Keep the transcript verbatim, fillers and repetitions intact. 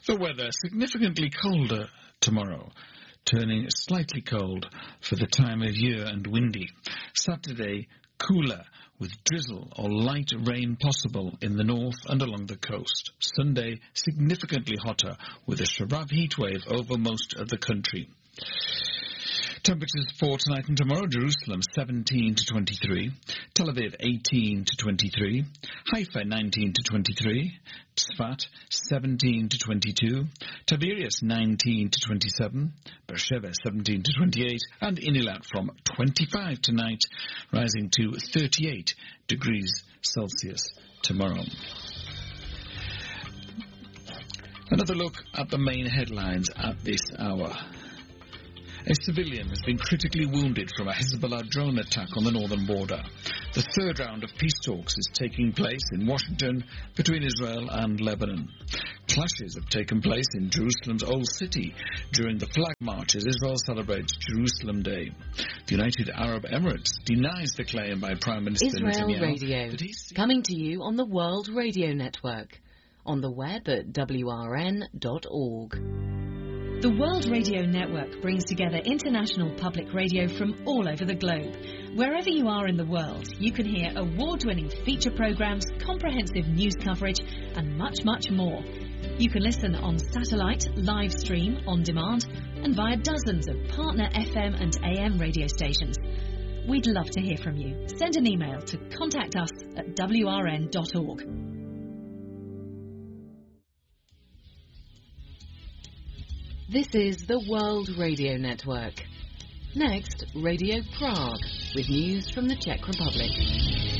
The weather significantly colder tomorrow, turning slightly cold for the time of year and windy. Saturday, cooler, with drizzle or light rain possible in the north and along the coast. Sunday, significantly hotter, with a Sharav heatwave over most of the country. Temperatures for tonight and tomorrow: Jerusalem seventeen to twenty-three, Tel Aviv eighteen to twenty-three, Haifa nineteen to twenty-three, Tzfat seventeen to twenty-two, Tiberias nineteen to twenty-seven, Beersheba seventeen to twenty-eight, and in Eilat from twenty-five tonight, rising to thirty-eight degrees Celsius tomorrow. Another look at the main headlines at this hour. A civilian has been critically wounded from a Hezbollah drone attack on the northern border. The third round of peace talks is taking place in Washington between Israel and Lebanon. Clashes have taken place in Jerusalem's Old City during the flag march as Israel celebrates Jerusalem Day. The United Arab Emirates denies the claim by Prime Minister Israel Netanyahu Radio, that he's coming to you on the World Radio Network, on the web at w r n dot org. The World Radio Network brings together international public radio from all over the globe. Wherever you are in the world, you can hear award-winning feature programs, comprehensive news coverage, and much, much more. You can listen on satellite, live stream, on demand, and via dozens of partner F M and A M radio stations. We'd love to hear from you. Send an email to contact us at w r n dot org. This is the World Radio Network. Next, Radio Prague, with news from the Czech Republic.